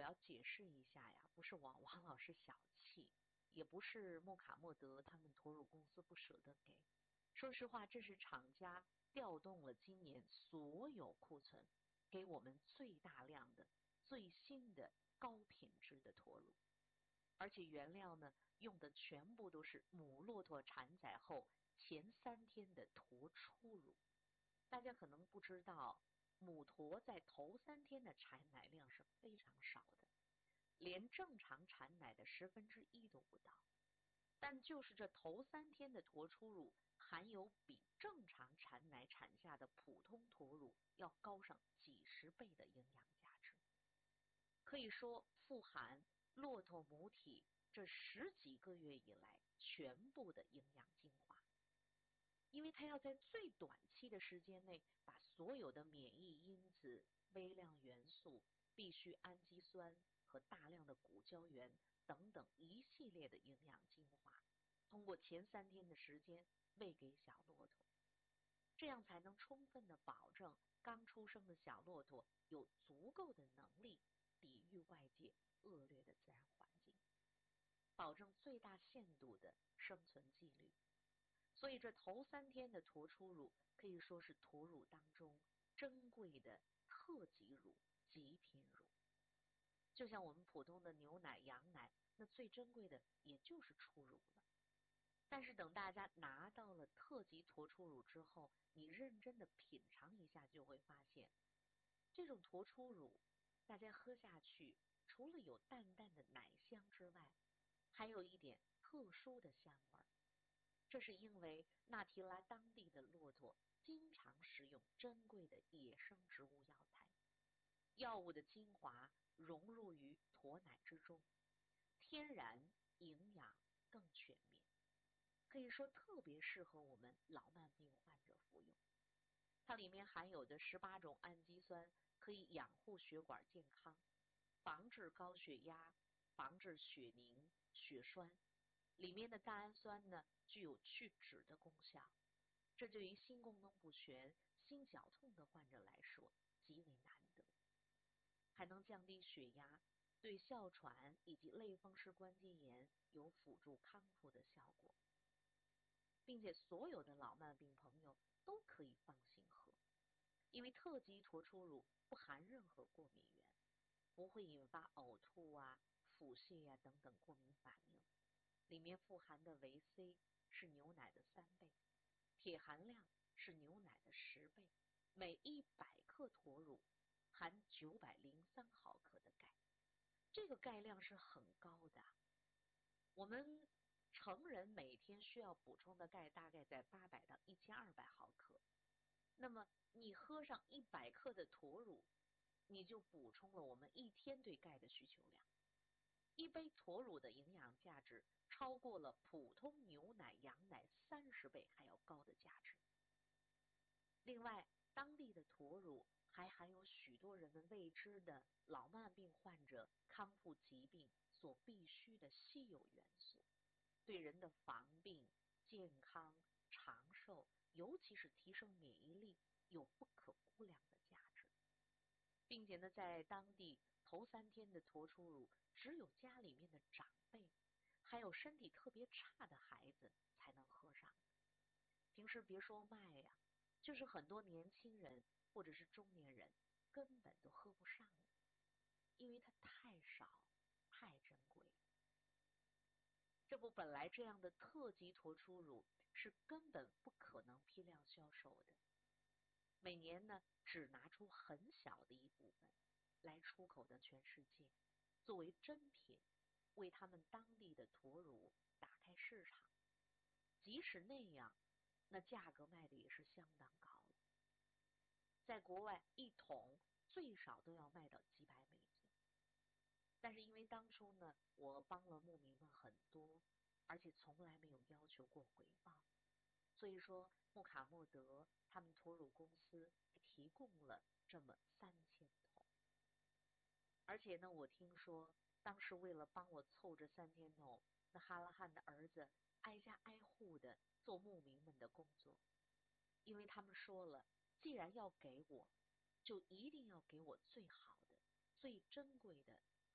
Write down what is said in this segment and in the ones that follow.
要解释一下呀，不是王老师小气，也不是穆卡莫德他们驼乳公司不舍得给。说实话，这是厂家调动了今年所有库存，给我们最大量的、最新的高品质的驼乳，而且原料呢用的全部都是母骆驼产崽后前3天的驼初乳。大家可能不知道，母驼在头3天的产奶量是非常少的，连正常产奶的1/10都不到。但就是这头3天的驼初乳，含有比正常产奶产下的普通驼乳要高上几十倍的营养价值，可以说富含骆驼母体这10几个月以来全部的营养精华。因为它要在最短期的时间内把所有的免疫因子、微量元素、必需氨基酸和大量的骨胶原等等一系列的营养精华，通过前3天的时间喂给小骆驼，这样才能充分的保证刚出生的小骆驼有足够的能力抵御外界恶劣的自然环境，保证最大限度的生存纪律。所以这头3天的驼初乳可以说是驼乳当中珍贵的特级乳、极品乳。就像我们普通的牛奶、羊奶，那最珍贵的也就是初乳了。但是等大家拿到了特级驼初乳之后，你认真的品尝一下，就会发现，这种驼初乳大家喝下去，除了有淡淡的奶香之外，还有一点特殊的香味。这是因为纳提拉当地的骆驼经常食用珍贵的野生植物药材，药物的精华融入于驼奶之中，天然营养更全面，可以说特别适合我们老慢病患者服用。它里面含有的18种氨基酸可以养护血管健康，防治高血压，防治血凝、血栓。里面的甘氨酸呢，具有去脂的功效，这对于心功能不全、心绞痛的患者来说极为难得。还能降低血压，对哮喘以及类风湿关节炎有辅助康复的效果，并且所有的老慢病朋友都可以放心喝，因为特级驼初乳不含任何过敏原，不会引发呕吐啊、腹泻啊等等过敏反应。里面富含的维 C 是牛奶的3倍，铁含量是牛奶的10倍，每100克驼乳含903毫克的钙，这个钙量是很高的。我们成人每天需要补充的钙大概在800到1200毫克，那么你喝上100克的驼乳，你就补充了我们1天对钙的需求量。一杯驼乳的营养价值超过了普通牛奶、羊奶30倍还要高的价值。另外，当地的驼乳还含有许多人们未知的老慢病患者康复疾病所必需的稀有元素，对人的防病、健康、长寿，尤其是提升免疫力，有不可估量的价值。并且呢，在当地头3天的驼初乳，只有家里面的长辈，还有身体特别差的孩子才能喝上。平时别说卖呀，就是很多年轻人或者是中年人根本都喝不上的，因为它太少、太珍贵了。这不，本来这样的特级驼初乳是根本不可能批量销售的，每年呢只拿出很小的一部分来出口到全世界，作为珍品，为他们当地的驼乳打开市场。即使那样，那价格卖的也是相当高的，在国外1桶最少都要卖到几百美金。但是因为当初呢，我帮了牧民们很多，而且从来没有要求过回报，所以说穆卡莫德他们驼乳公司提供了这么3000桶。而且呢，我听说当时为了帮我凑这3000桶，那哈拉汉的儿子挨家挨户的做牧民们的工作，因为他们说了，既然要给我，就一定要给我最好的、最珍贵的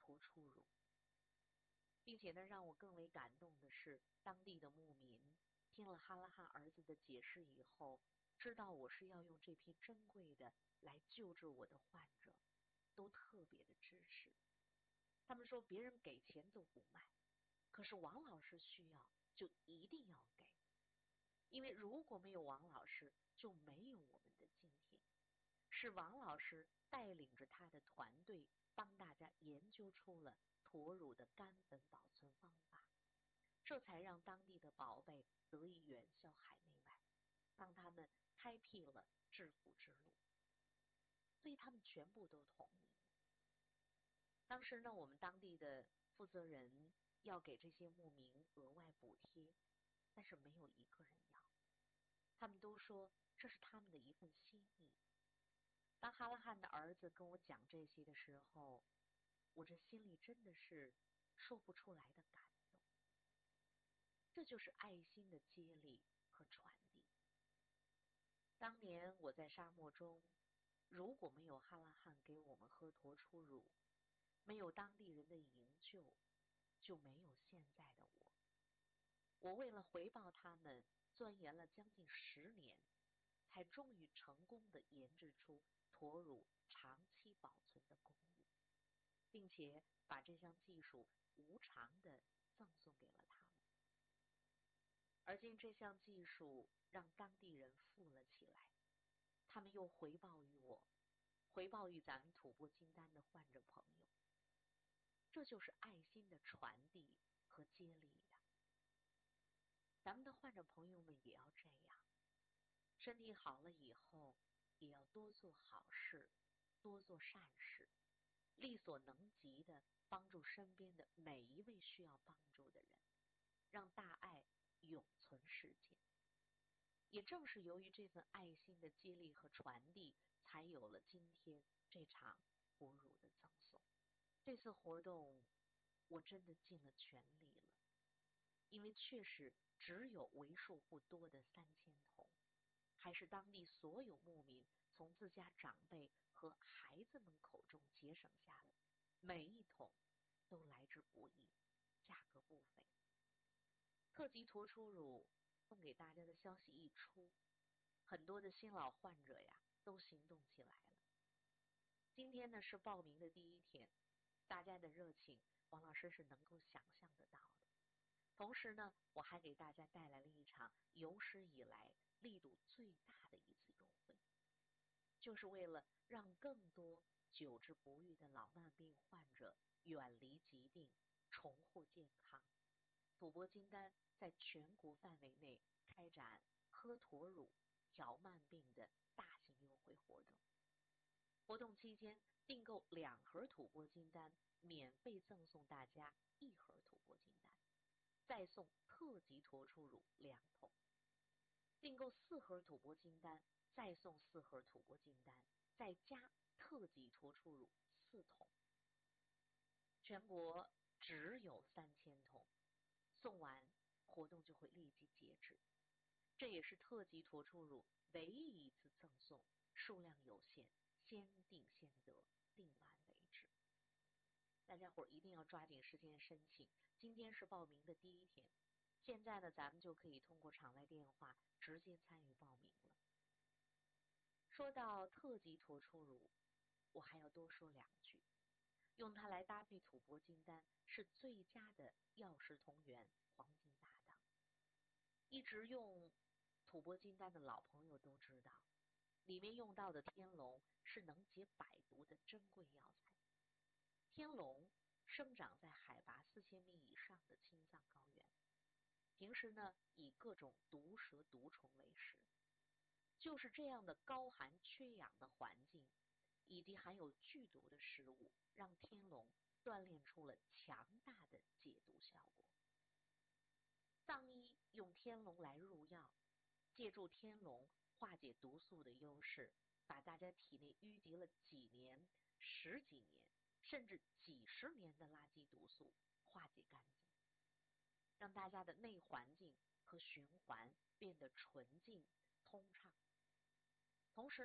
托出乳。并且呢，让我更为感动的是，当地的牧民听了哈拉汉儿子的解释以后，知道我是要用这批珍贵的来救治我的患者，都特别的支持。他们说别人给钱都不卖，可是王老师需要就一定要给，因为如果没有王老师，就没有我们的今天。是王老师带领着他的团队，帮大家研究出了驼乳的干粉保存方法，这才让当地的宝贝得以远销海内外，帮他们开辟了致富之路。所以他们全部都同意。当时呢，我们当地的负责人要给这些牧民额外补贴，但是没有一个人要。他们都说这是他们的一份心意。当哈拉汉的儿子跟我讲这些的时候，我这心里真的是说不出来的感动。这就是爱心的接力和传递。当年我在沙漠中，如果没有哈拉汉给我们喝驼出乳，没有当地人的营救，就没有现在的我。我为了回报他们，钻研了将近10年，才终于成功的研制出驼乳长期保存的工艺，并且把这项技术无偿的赠送给了他们。而今这项技术让当地人富了起来，他们又回报于我，回报于咱们吐蕃金丹的患者朋友。这就是爱心的传递和接力呀。咱们的患者朋友们也要这样，身体好了以后，也要多做好事，多做善事，力所能及的帮助身边的每一位需要帮助的人，让大爱永存世间。也正是由于这份爱心的接力和传递，才有了今天这场哺乳的赠送。这次活动我真的尽了全力了，因为确实只有为数不多的3000桶，还是当地所有牧民从自家长辈和孩子们口中节省下的，每一桶都来之不易，价格不菲。特级驼出乳送给大家的消息一出，很多的新老患者呀都行动起来了。今天呢是报名的第1天，大家的热情王老师是能够想象得到的。同时呢，我还给大家带来了一场有史以来力度最大的一次优惠，就是为了让更多久治不愈的老慢病患者远离疾病，重获健康。吐蕃金丹在全国范围内开展喝驼乳调慢病的大型优惠活动。活动期间，订购2盒吐蕃金丹，免费赠送大家1盒吐蕃金丹，再送特级驼出乳2桶；订购4盒吐蕃金丹，再送4盒吐蕃金丹，再加特级驼出乳4桶。全国只有3000桶，送完活动就会立即截止。这也是特级驼出乳唯一一次赠送，数量有限，先订先得，订完为止。大家伙一定要抓紧时间申请，今天是报名的第1天，现在呢咱们就可以通过场外电话直接参与报名了。说到特级驼出乳，我还要多说2句，用它来搭配吐蕃金丹是最佳的药食同源黄金搭档。一直用吐蕃金丹的老朋友都知道，里面用到的天龙是能解百毒的珍贵药材。天龙生长在海拔4000米以上的青藏高原，平时呢以各种毒蛇毒虫为食。就是这样的高寒缺氧的环境，以及含有剧毒的食物，让天龙锻炼出了强大的解毒效果。藏医用天龙来入药，借助天龙化解毒素的优势，把大家体内淤积了几年、10几年甚至几10年的垃圾毒素化解干净，让大家的内环境和循环变得纯净通畅。同时呢，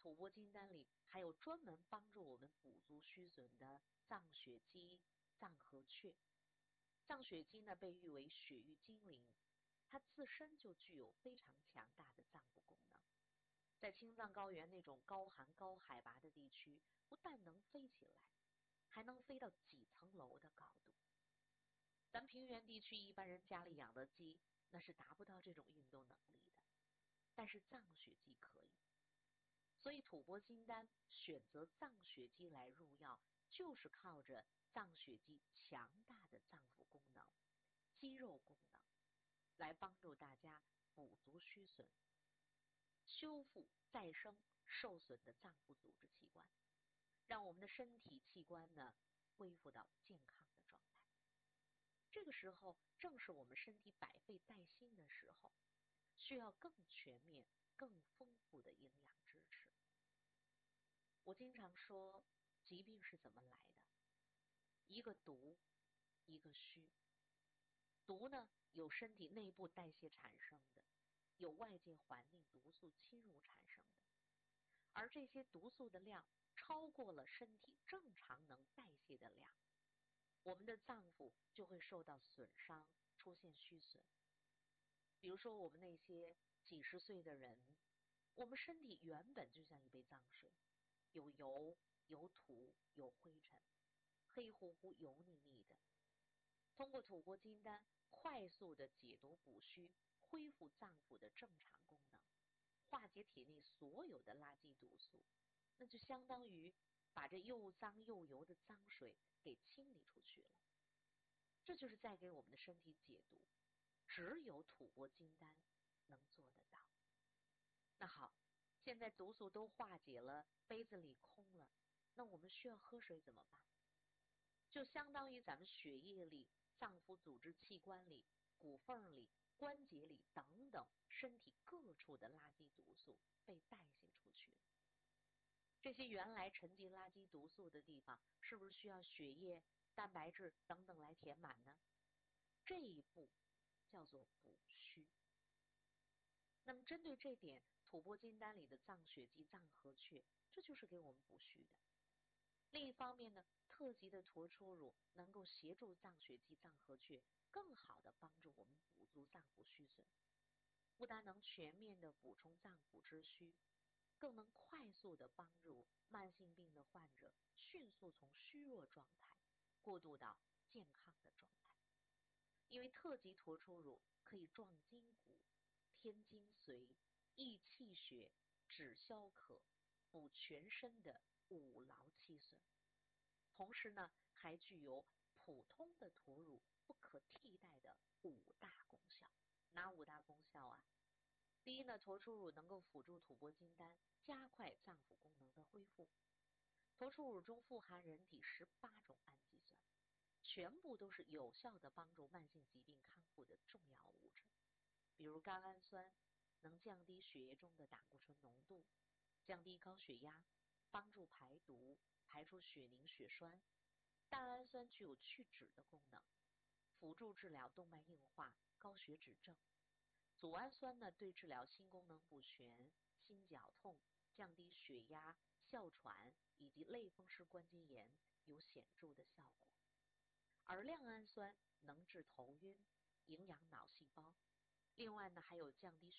吐蕃金丹里还有专门帮助我们补足虚损的藏血肌、藏合阙。藏血肌呢，被誉为血域精灵，它自身就具有非常强大的脏腑功能。在青藏高原那种高寒高海拔的地区，不但能飞起来，还能飞到几层楼的高度。咱平原地区一般人家里养的鸡，那是达不到这种运动能力的，但是藏血鸡可以。所以吐蕃金丹选择藏血鸡来入药，就是靠着藏血鸡强大的脏腑功能、肌肉功能，来帮助大家补足虚损，修复再生受损的脏腑组织器官，让我们的身体器官呢恢复到健康的状态。这个时候正是我们身体百废待兴的时候，需要更全面、更丰富的营养支持。我经常说，疾病是怎么来的？一个毒，一个虚。毒呢，有身体内部代谢产生的，有外界环境毒素侵入产生的。而这些毒素的量超过了身体正常能代谢的量，我们的脏腑就会受到损伤，出现虚损。比如说我们那些几十岁的人，我们身体原本就像一杯脏水，有油、有土、有灰尘，黑乎乎、油腻腻的。通过吐蕃金丹快速的解毒补虚，恢复脏腑的正常功能，化解体内所有的垃圾毒素，那就相当于把这又脏又油的脏水给清理出去了。这就是在给我们的身体解毒，只有吐蕃金丹能做得到。那好，现在毒素都化解了，杯子里空了，那我们需要喝水怎么办？就相当于咱们血液里、脏腑组织器官里、骨缝里、关节里等等身体各处的垃圾毒素被代谢出去了。这些原来沉积垃圾毒素的地方，是不是需要血液、蛋白质等等来填满呢？这一步叫做补虚。那么针对这点，吐蕃金丹里的藏血肌、藏合阙，这就是给我们补虚的。另一方面呢，特级的驼出乳能够协助藏血肌、藏合阙更好的帮助我们补足脏腑虚损，不但能全面的补充脏腑之虚，更能快速的帮助慢性病的患者迅速从虚弱状态过渡到健康的状态。因为特级驼出乳可以壮筋骨、添精髓、益气血、止消渴、补全身的五劳七损，同时呢，还具有普通的驼乳不可替代的五大功效。哪五大功效啊？第一呢，驼出乳能够辅助吐蕃金丹加快脏腑功能的恢复。驼出乳中富含人体18种氨基酸，全部都是有效的帮助慢性疾病康复的重要物质。比如甘氨酸能降低血液中的胆固醇浓度，降低高血压，帮助排毒，排出血凝血栓。蛋氨酸具有去脂的功能，辅助治疗动脉硬化、高血脂症。组氨酸呢，对治疗心功能不全、心绞痛、降低血压、哮喘以及类风湿关节炎有显著的效果。而亮氨酸能治头晕、营养脑细胞，另外呢还有降低